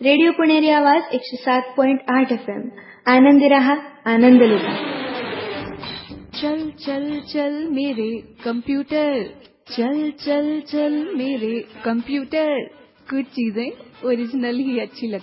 Radio पुणेरी आवाज 107.8 FM. आनंदी रहा, आनंद लुटा. चल चल चल मेरे कंप्यूटर, चल चल चल मेरे कंप्यूटर. कुछ चीजें ओरिजिनल ही अच्छी लगती.